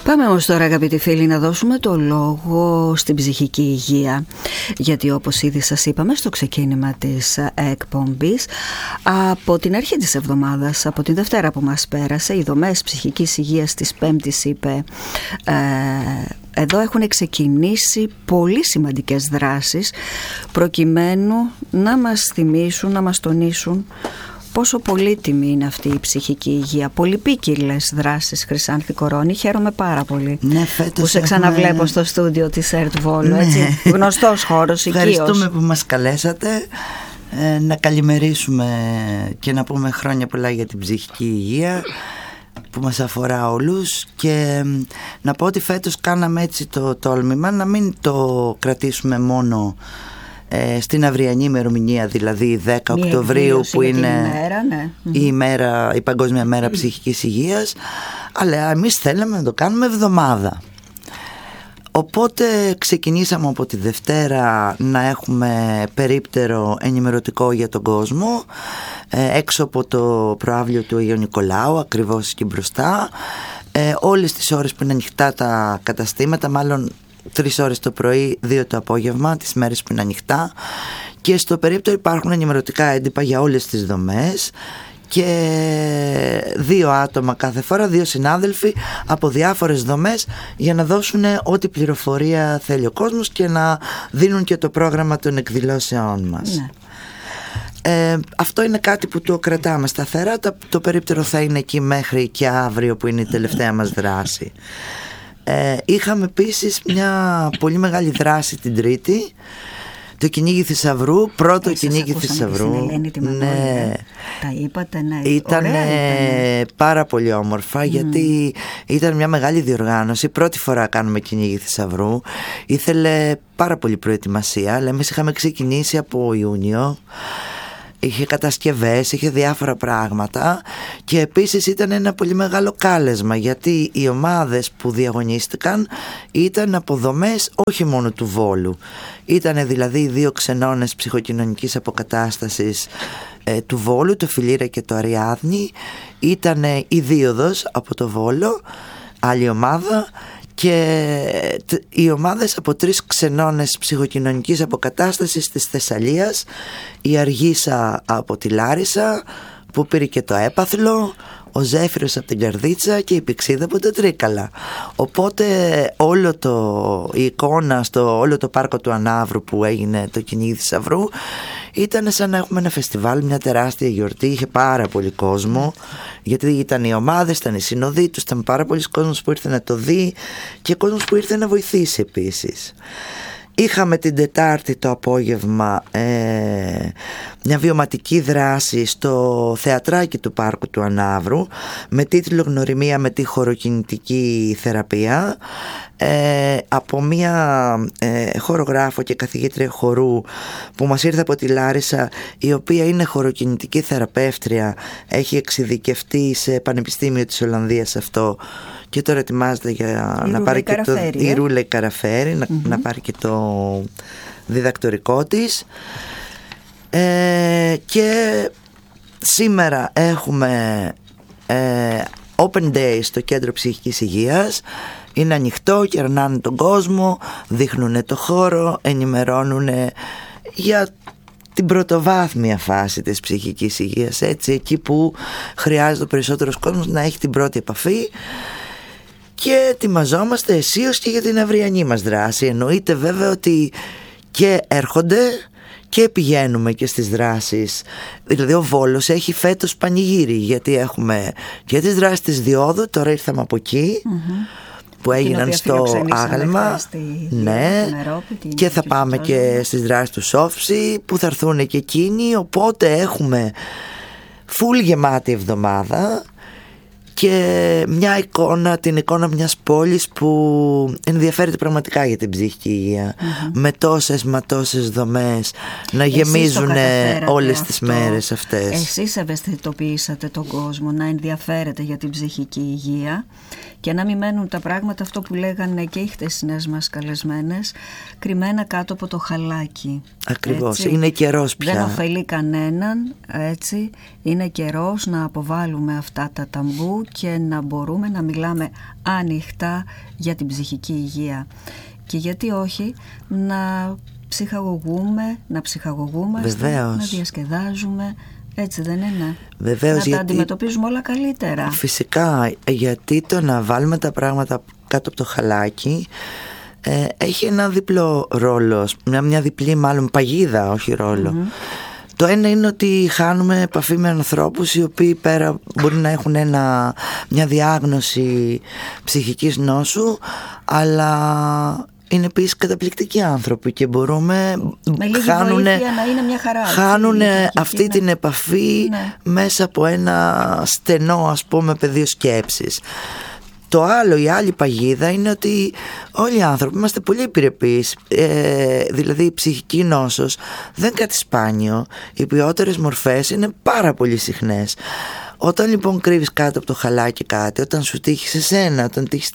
Πάμε όμως τώρα, αγαπητοί φίλοι, να δώσουμε το λόγο στην ψυχική υγεία, γιατί όπως ήδη σας είπαμε στο ξεκίνημα της εκπομπής, από την αρχή της εβδομάδας, από την Δευτέρα που μας πέρασε, οι δομές ψυχικής υγείας της Πέμπτης, είπε, εδώ έχουν ξεκινήσει πολύ σημαντικές δράσεις προκειμένου να μας θυμίσουν, να μας τονίσουν πόσο πολύτιμη είναι αυτή η ψυχική υγεία. Πολυπίκυλες δράσεις, Χρυσάνθη Κορώνη. Χαίρομαι πάρα πολύ που σε ξαναβλέπω στο στούντιο της ΕΡΤ Βόλου. Έτσι, γνωστός χώρος, οικείος. Ευχαριστούμε που μας καλέσατε. Να καλημερίσουμε και να πούμε χρόνια πολλά για την ψυχική υγεία που μας αφορά όλους, και να πω ότι φέτος κάναμε έτσι το τόλμημα να μην το κρατήσουμε μόνο στην αυριανή ημερομηνία, δηλαδή 10 Οκτωβρίου, που είναι η Παγκόσμια Μέρα Ψυχικής Υγείας, αλλά εμείς θέλαμε να το κάνουμε εβδομάδα. Οπότε ξεκινήσαμε από τη Δευτέρα να έχουμε περίπτερο ενημερωτικό για τον κόσμο έξω από το προαύλιο του Αγίου Νικολάου, ακριβώς εκεί μπροστά, όλες τις ώρες που είναι ανοιχτά τα καταστήματα, μάλλον 3 ώρες το πρωί, 2 το απόγευμα, τις μέρες που είναι ανοιχτά, και στο περίπτερο υπάρχουν ενημερωτικά έντυπα για όλες τις δομές και 2 άτομα κάθε φορά, 2 συνάδελφοι από διάφορες δομές, για να δώσουν ό,τι πληροφορία θέλει ο κόσμος και να δίνουν και το πρόγραμμα των εκδηλώσεών μας. Ναι. Αυτό είναι κάτι που το κρατάμε σταθερά. Το περίπτερο θα είναι εκεί μέχρι και αύριο, που είναι η τελευταία μας δράση. Είχαμε επίσης μια πολύ μεγάλη δράση την Τρίτη, το κυνήγι θησαυρού, πρώτο κυνήγι θησαυρού. Ναι. Τα είπατε, ναι. Ήταν πάρα πολύ όμορφα, γιατί ήταν μια μεγάλη διοργάνωση. Πρώτη φορά κάνουμε κυνήγι θησαυρού. Ήθελε πάρα πολύ προετοιμασία, αλλά εμείς είχαμε ξεκινήσει από Ιούνιο. Είχε κατασκευές, είχε διάφορα πράγματα, και επίσης ήταν ένα πολύ μεγάλο κάλεσμα, γιατί οι ομάδες που διαγωνίστηκαν ήταν από δομές όχι μόνο του Βόλου. Ήταν δηλαδή οι 2 ξενώνες ψυχοκοινωνικής αποκατάστασης του Βόλου, το Φιλήρα και το Αριάδνη. Ήταν η Δίωδος από το Βόλο, άλλη ομάδα, και οι ομάδες από 3 ξενώνες ψυχοκοινωνικής αποκατάστασης της Θεσσαλίας, η Αργίσα από τη Λάρισα που πήρε και το έπαθλο, ο Ζέφυρος από την Καρδίτσα και η Πηξίδα από τα Τρίκαλα. Οπότε η εικόνα στο όλο το πάρκο του Ανάβρου που έγινε το κυνήγι θησαυρού ήταν σαν να έχουμε ένα φεστιβάλ, μια τεράστια γιορτή. Είχε πάρα πολύ κόσμο, γιατί ήταν οι ομάδες, ήταν οι συνοδοί τους, ήταν πάρα πολλοί κόσμος που ήρθε να το δει και κόσμος που ήρθε να βοηθήσει επίσης. Είχαμε την Τετάρτη το απόγευμα μια βιωματική δράση στο θεατράκι του πάρκου του Ανάβρου με τίτλο «Γνωριμία με τη χωροκινητική θεραπεία», από μια χορογράφο και καθηγήτρια χορού που μας ήρθε από τη Λάρισα, η οποία είναι χωροκινητική θεραπεύτρια, έχει εξειδικευτεί σε πανεπιστήμιο της Ολλανδίας αυτό, και τώρα ετοιμάζεται για να πάρει και η Ρούλα Καραφέρη, να πάρει και το διδακτορικό της. Και σήμερα έχουμε Open Day στο Κέντρο Ψυχικής Υγείας. Είναι ανοιχτό, κερνάνε τον κόσμο, δείχνουν το χώρο, ενημερώνουν για την πρωτοβάθμια φάση της ψυχικής υγείας, έτσι, εκεί που χρειάζεται ο περισσότερος κόσμος να έχει την πρώτη επαφή. Και ετοιμαζόμαστε αισίως και για την αυριανή μας δράση. Εννοείται βέβαια ότι και έρχονται και πηγαίνουμε και στις δράσεις. Δηλαδή ο Βόλος έχει φέτος πανηγύρι, γιατί έχουμε και τις δράσεις της Διόδου, τώρα ήρθαμε από εκεί, που έγιναν στο Άγαλμα, ναι, και θα πάμε και στις δράσεις του Σόφψη που θα έρθουν και εκείνοι. Οπότε έχουμε φουλ γεμάτη εβδομάδα και μια εικόνα, την εικόνα μιας πόλης που ενδιαφέρεται πραγματικά για την ψυχική υγεία, με τόσες δομές να γεμίζουν όλες τις μέρες αυτές. Εσείς ευαισθητοποιήσατε τον κόσμο να ενδιαφέρεται για την ψυχική υγεία και να μην μένουν τα πράγματα, αυτό που λέγανε και οι χτεσινές μας καλεσμένες, κρυμμένα κάτω από το χαλάκι. Ακριβώς, έτσι. Είναι καιρός πια. Δεν ωφελεί κανέναν, έτσι. Είναι καιρός να αποβάλουμε αυτά τα ταμπού και να μπορούμε να μιλάμε ανοιχτά για την ψυχική υγεία. Και γιατί όχι να ψυχαγωγούμαστε, να διασκεδάζουμε, έτσι δεν είναι? Βεβαίως, να τα αντιμετωπίζουμε όλα καλύτερα. Φυσικά, γιατί το να βάλουμε τα πράγματα κάτω από το χαλάκι έχει ένα διπλό ρόλο, μια διπλή μάλλον παγίδα, όχι ρόλο. Το ένα είναι ότι χάνουμε επαφή με ανθρώπους οι οποίοι πέρα μπορεί να έχουν μια διάγνωση ψυχικής νόσου, αλλά είναι επίσης καταπληκτικοί άνθρωποι και μπορούμε χάνουν αυτή την επαφή μέσα από ένα στενό, ας πούμε, πεδίο σκέψης. Το άλλο, η άλλη παγίδα είναι ότι όλοι οι άνθρωποι είμαστε πολύ επιρρεπείς, δηλαδή η ψυχική νόσος δεν είναι κάτι σπάνιο, οι ποιότερες μορφές είναι πάρα πολύ συχνές. Όταν λοιπόν κρύβεις κάτω από το χαλάκι κάτι, όταν σου τύχει σε σένα, όταν τύχει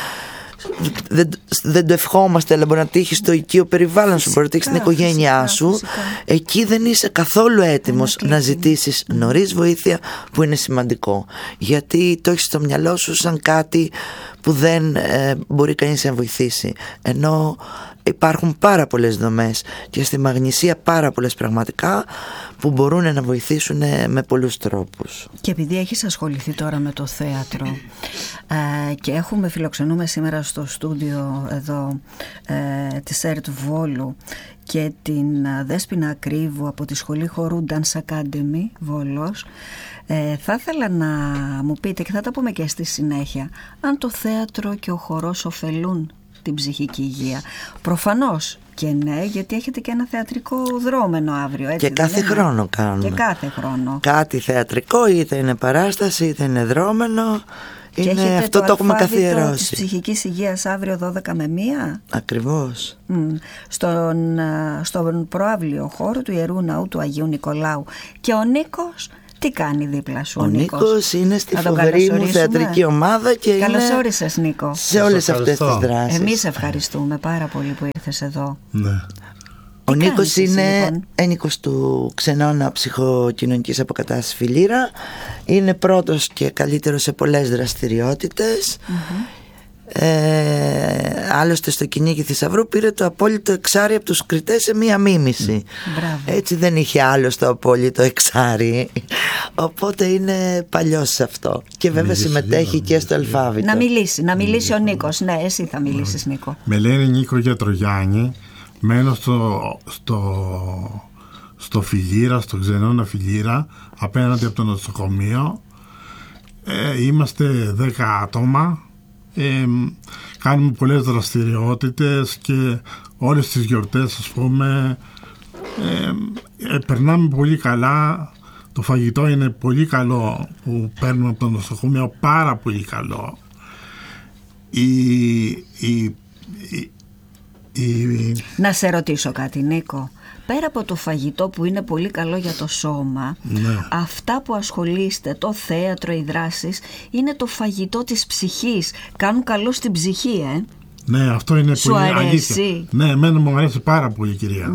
δεν το ευχόμαστε, αλλά μπορεί να τύχει στο οικείο περιβάλλον σου, μπορεί να τύχει στην οικογένειά σου, εκεί δεν είσαι καθόλου έτοιμος να ζητήσεις νωρίς βοήθεια, που είναι σημαντικό, γιατί το έχεις στο μυαλό σου σαν κάτι που δεν μπορεί κανείς να βοηθήσει, ενώ υπάρχουν πάρα πολλές δομές και στη Μαγνησία πάρα πολλές πραγματικά που μπορούν να βοηθήσουν με πολλούς τρόπους. Και επειδή έχεις ασχοληθεί τώρα με το θέατρο και φιλοξενούμε σήμερα στο στούντιο εδώ της ΕΡΤ Βόλου και την Δέσποινα Κρύβου από τη Σχολή Χορού Dance Academy Βόλος, θα ήθελα να μου πείτε, και θα τα πούμε και στη συνέχεια, αν το θέατρο και ο χορός ωφελούν την ψυχική υγεία. Προφανώς και ναι, γιατί έχετε και ένα θεατρικό δρόμενο αύριο, έτσι? Και κάθε χρόνο κάνουμε. Και κάθε χρόνο. Κάτι θεατρικό, είτε είναι παράσταση, είτε είναι δρόμενο. Και είναι αυτό, το έχουμε καθιερώσει. Της ψυχικής υγείας αύριο 12 με 1. Ακριβώς. Στον προαύλιο χώρο του Ιερού Ναού του Αγίου Νικολάου. Και ο Νίκος τι κάνει δίπλα σου? Ο Νίκος είναι στη φοβερή μου θεατρική ομάδα και καλώς όρισες, Νίκο, σε όλες αυτές τις δράσεις. Εμείς ευχαριστούμε πάρα πολύ που ήρθες εδώ. Ναι. Ο Νίκος είναι ένικος του Ξενώνα Ψυχοκοινωνικής Αποκατάστασης Φιλήρα. Είναι πρώτος και καλύτερος σε πολλές δραστηριότητες. Άλλωστε στο Κυνήγι Θησαυρού πήρε το απόλυτο εξάρι από τους κριτές σε μία μίμηση. Έτσι δεν είχε άλλο το απόλυτο εξάρι. Οπότε είναι παλιός σε αυτό. Και βέβαια συμμετέχει και στο αλφάβητο. Να μιλήσει ο Νίκος. Ναι, εσύ θα μιλήσεις, Νίκο. Με λένε Νίκο Γιατρογιάννη. Μένω στο Φιλήρα, στο Ξενώνα Φιλήρα, απέναντι από το νοσοκομείο. Είμαστε 10 άτομα. Κάνουμε πολλές δραστηριότητες και όλες τις γιορτές, ας πούμε, περνάμε πολύ καλά. Το φαγητό είναι πολύ καλό που παίρνουμε από το νοσοκομείο, πάρα πολύ καλό. Να σε ρωτήσω κάτι, Νίκο. Πέρα από το φαγητό που είναι πολύ καλό για το σώμα, αυτά που ασχολείστε, το θέατρο, οι δράσεις, είναι το φαγητό της ψυχής. Κάνουν καλό στην ψυχή, Ναι, αυτό είναι σου πολύ αρέσει? αλήθεια. Ναι, εμένα μου αρέσει πάρα πολύ, κυρία.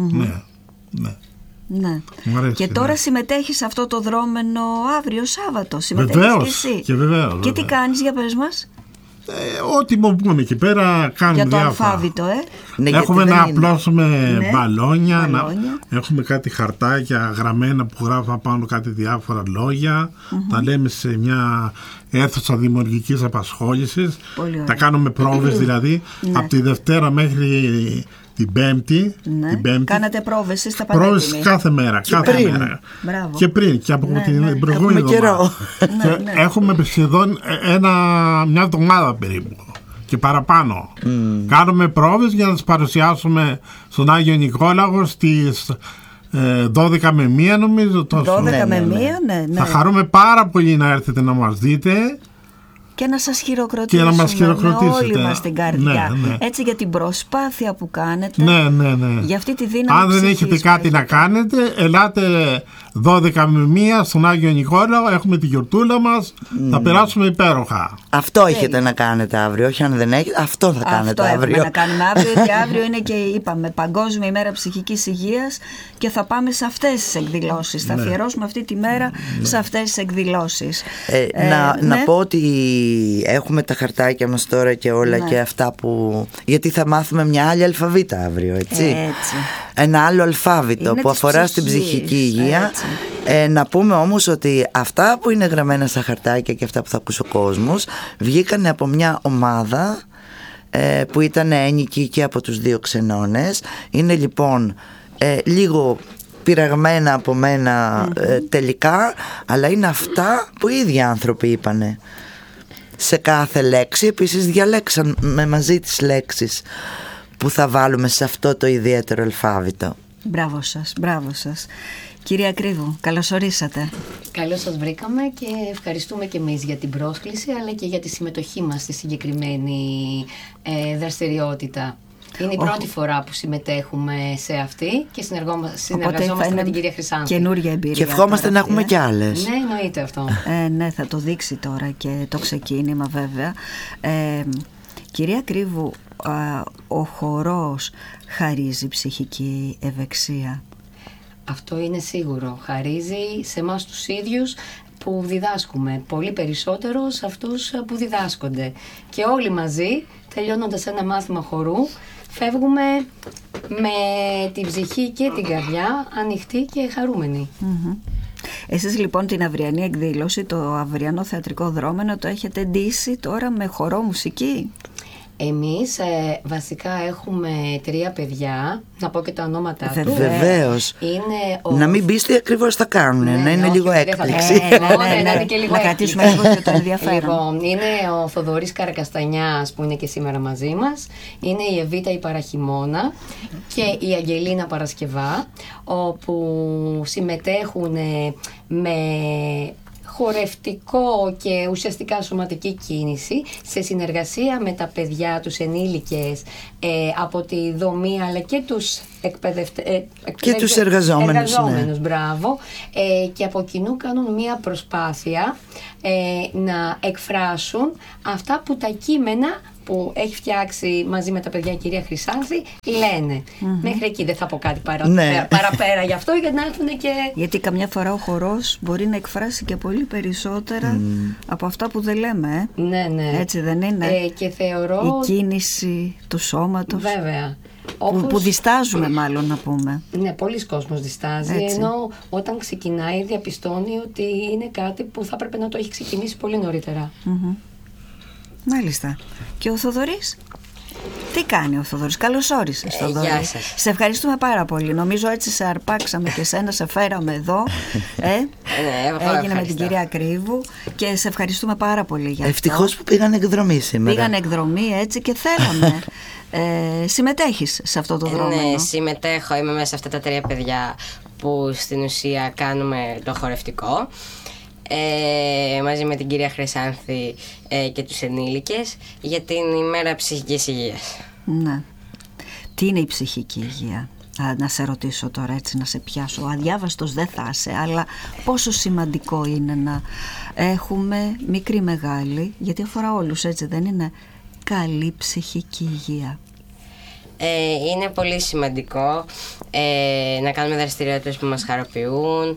Ναι. Και τώρα συμμετέχεις σε αυτό το δρόμενο αύριο Σάββατο. Βεβαίως, και εσύ. Και τι κάνεις, για πες μας? Ό,τι μου πούνε εκεί πέρα κάνουμε για το διάφορα. αλφάβητο, Έχουμε να απλώσουμε μπαλόνια, έχουμε κάτι χαρτάκια γραμμένα που γράφουμε πάνω κάτι διάφορα λόγια. Τα λέμε σε μια αίθουσα δημιουργικής απασχόλησης. Τα κάνουμε πρόβες δηλαδή από τη Δευτέρα μέχρι την Πέμπτη. Κάνατε πρόβες στα πανεπιστήμια? Πρόβες κάθε μέρα. Και πριν και από την προηγούμενη εβδομάδα. Έχουμε σχεδόν μια εβδομάδα περίπου και παραπάνω. Κάνουμε πρόβες για να τις παρουσιάσουμε στον Άγιο Νικόλαο στις 12 με 1 νομίζω. 12 με 1, ναι. Θα χαρούμε πάρα πολύ να έρθετε να μας δείτε. και να σας χειροκροτήσουμε με όλη μας την καρδιά. Ναι. Έτσι, για την προσπάθεια που κάνετε. Ναι. Για αυτή τη δύναμη. Αν δεν έχετε κάτι να κάνετε, ελάτε 12 με 1 στον Άγιο Νικόλαο, έχουμε τη γιορτούλα μας, θα περάσουμε υπέροχα. Αυτό έχετε να κάνετε αύριο, όχι αν δεν έχετε, αυτό θα κάνετε αύριο. Αυτό έχουμε να κάνουμε αύριο, και αύριο είναι και, είπαμε, Παγκόσμια ημέρα ψυχικής υγείας, και θα πάμε σε αυτές τις εκδηλώσεις. Θα αφιερώσουμε αυτή τη μέρα σε αυτές τις εκδηλώσεις. Να πω ότι έχουμε τα χαρτάκια μας τώρα και όλα, και αυτά που... Γιατί θα μάθουμε μια άλλη αλφαβήτα αύριο, έτσι. Ένα άλλο αλφάβητο είναι που αφορά στην ψυχική υγεία. Να πούμε όμως ότι αυτά που είναι γραμμένα στα χαρτάκια και αυτά που θα ακούσει ο κόσμος βγήκανε από μια ομάδα που ήταν ένικη και από τους δύο ξενώνες. Είναι λοιπόν λίγο πειραγμένα από μένα τελικά, αλλά είναι αυτά που οι ίδιοι άνθρωποι είπανε σε κάθε λέξη. Επίσης διαλέξαμε μαζί τις λέξεις που θα βάλουμε σε αυτό το ιδιαίτερο αλφάβητο. Μπράβο σας, μπράβο σας. Κυρία Κρύβου, καλώς ορίσατε. Καλώς σας βρήκαμε και ευχαριστούμε και εμείς για την πρόσκληση, αλλά και για τη συμμετοχή μας στη συγκεκριμένη δραστηριότητα. Είναι η πρώτη φορά που συμμετέχουμε σε αυτή και συνεργαζόμαστε με την κυρία Χρυσάνθη. Καινούργια εμπειρία. Και ευχόμαστε να έχουμε κι άλλες. Ναι, εννοείται αυτό. Ναι, θα το δείξει τώρα και το ξεκίνημα, βέβαια. Κυρία Κρύβου, ο χορός χαρίζει ψυχική ευεξία? Αυτό είναι σίγουρο. Χαρίζει σε εμάς τους ίδιους που διδάσκουμε, πολύ περισσότερο σε αυτούς που διδάσκονται. Και όλοι μαζί, τελειώνοντας ένα μάθημα χορού, φεύγουμε με την ψυχή και την καρδιά ανοιχτή και χαρούμενη. Εσείς λοιπόν την αυριανή εκδήλωση, το αυριανό θεατρικό δρόμενο, το έχετε ντύσει τώρα με χορό μουσική? Εμείς βασικά έχουμε 3 παιδιά, να πω και τα ονόματα του. Βεβαίως. Να μην πεις τι ακριβώς θα κάνουν, να είναι λίγο έκπληξη. Να κρατήσουμε λίγο και το ενδιαφέρον. Λοιπόν, είναι ο Θοδωρής Καρακαστανιάς που είναι και σήμερα μαζί μας, είναι η Εβίτα η Παραχημώνα και η Αγγελίνα Παρασκευά, όπου συμμετέχουν με χορευτικό και ουσιαστικά σωματική κίνηση σε συνεργασία με τα παιδιά, τους ενήλικες από τη δομή, αλλά και τους και τους εργαζόμενους, μπράβο, και από κοινού κάνουν μια προσπάθεια να εκφράσουν αυτά που τα κείμενα που έχει φτιάξει μαζί με τα παιδιά η κυρία Χρυσάνθη λένε. Μέχρι εκεί δεν θα πω κάτι παραπέρα γι' αυτό, για να έχουν και... Γιατί καμιά φορά ο χορός μπορεί να εκφράσει και πολύ περισσότερα από αυτά που δεν λέμε. Ναι. Έτσι δεν είναι? Και θεωρώ... Η κίνηση του σώματος. Βέβαια. Που διστάζουμε μάλλον να πούμε. Ναι, πολλοί κόσμος διστάζει. Έτσι. Ενώ όταν ξεκινάει διαπιστώνει ότι είναι κάτι που θα έπρεπε να το έχει ξεκινήσει πολύ νωρίτερα. Μάλιστα. Και ο Θοδωρής? Τι κάνει ο Θοδωρής? Καλώς όρισες, Θοδωρή. Γεια σας. Σε ευχαριστούμε πάρα πολύ. Νομίζω έτσι σε αρπάξαμε και σένα, σε φέραμε εδώ. Έγινε με την κυρία Κρύβου και σε ευχαριστούμε πάρα πολύ για αυτό. Ευτυχώς που πήγαν εκδρομή σήμερα. Πήγαν εκδρομή, έτσι, και θέλαμε. Συμμετέχεις σε αυτό το δρόμενο? Ναι, συμμετέχω. Είμαι μέσα σε αυτά τα 3 παιδιά που στην ουσία κάνουμε το χορευτικό. Μαζί με την κυρία Χρυσάνθη και τους ενήλικες για την ημέρα ψυχικής υγείας. Ναι. Τι είναι η ψυχική υγεία? Να σε ρωτήσω τώρα, έτσι, να σε πιάσω. Αδιάβαστος δεν θα είσαι, αλλά πόσο σημαντικό είναι να έχουμε μικρή μεγάλη, γιατί αφορά όλους, έτσι δεν είναι, καλή ψυχική υγεία? Είναι πολύ σημαντικό να κάνουμε δραστηριότητες που μας χαροποιούν.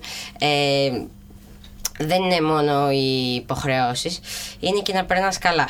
Δεν είναι μόνο οι υποχρεώσεις, είναι και να περνάς καλά.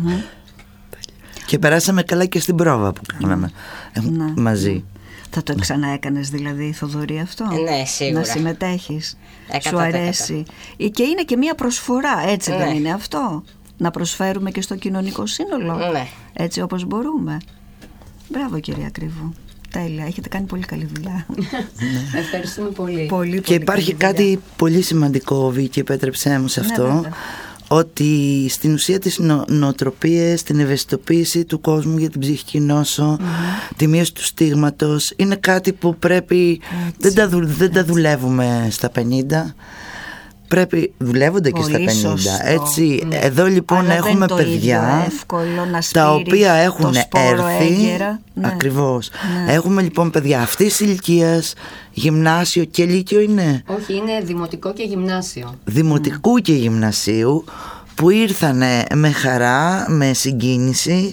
Και περάσαμε καλά και στην πρόβα που κάναμε μαζί. Θα το ξαναέκανες δηλαδή, Θοδωρή, αυτό? Ναι, σίγουρα. Να συμμετέχεις? 100%. Σου αρέσει? Και είναι και μια προσφορά, έτσι δεν είναι αυτό? Να προσφέρουμε και στο κοινωνικό σύνολο, έτσι όπως μπορούμε. Μπράβο, κυρία Κρύβου. Τέλεια, έχετε κάνει πολύ καλή δουλειά. Ευχαριστούμε πολύ. Πολύ και υπάρχει κάτι πολύ σημαντικό, Βίκη, επέτρεψέ μου σε αυτό, ότι στην ουσία τις νοοτροπίες, την ευαισθητοποίηση του κόσμου για την ψυχική νόσο, τη μείωση του στίγματος, είναι κάτι που πρέπει, δεν τα δουλεύουμε στα 50. δουλεύονται και στα 50. Σωστό. Έτσι, Ναι. εδώ λοιπόν Αλλά έχουμε δεν είναι το παιδιά ίδιο εύκολο να τα οποία έχουν έρθει έγκαιρα. Ναι. Ακριβώς. Ναι. Έχουμε λοιπόν παιδιά αυτής της ηλικίας, γυμνάσιο και λύκειο είναι. Όχι, είναι δημοτικό και γυμνάσιο. Δημοτικού και γυμνασίου, που ήρθανε με χαρά, με συγκίνηση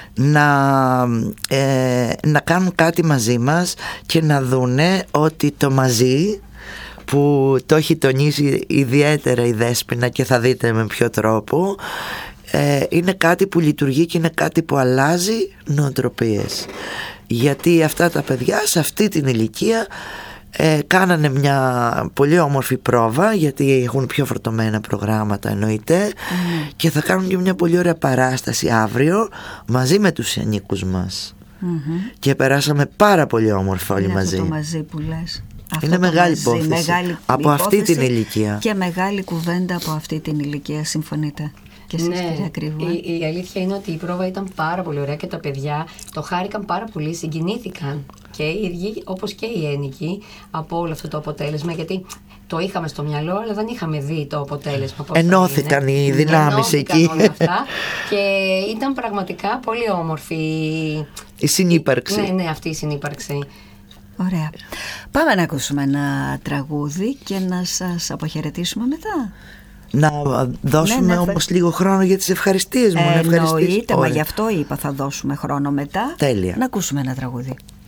να κάνουν κάτι μαζί μας και να δούνε ότι το μαζί, που το έχει τονίσει ιδιαίτερα η Δέσποινα και θα δείτε με ποιο τρόπο, είναι κάτι που λειτουργεί και είναι κάτι που αλλάζει νοοτροπίες. Γιατί αυτά τα παιδιά σε αυτή την ηλικία κάνανε μια πολύ όμορφη πρόβα, γιατί έχουν πιο φορτωμένα προγράμματα εννοείται, και θα κάνουν και μια πολύ ωραία παράσταση αύριο μαζί με τους ανήκους μας. Και περάσαμε πάρα πολύ όμορφα όλοι μαζί. Αυτό το μαζί που λες. Είναι μεγάλη υπόθεση από αυτή την ηλικία. Και μεγάλη κουβέντα από αυτή την ηλικία. Συμφωνείτε? Και εσείς, κυρία Κρύβου? Η αλήθεια είναι ότι η πρόβα ήταν πάρα πολύ ωραία και τα παιδιά το χάρηκαν πάρα πολύ, συγκινήθηκαν και οι ίδιοι όπως και οι ένοικοι από όλο αυτό το αποτέλεσμα, γιατί το είχαμε στο μυαλό αλλά δεν είχαμε δει το αποτέλεσμα. Ενώθηκαν οι δυνάμεις εκεί. Όλα αυτά και ήταν πραγματικά πολύ όμορφη η συνύπαρξη. Ναι, αυτή η συνύπαρξη. Ωραία. Πάμε να ακούσουμε ένα τραγούδι και να σας αποχαιρετήσουμε μετά. Να δώσουμε όμως λίγο χρόνο για τις ευχαριστίες μου. Εννοείται, μα γι' αυτό είπα θα δώσουμε χρόνο μετά. Τέλεια. Να ακούσουμε ένα τραγούδι.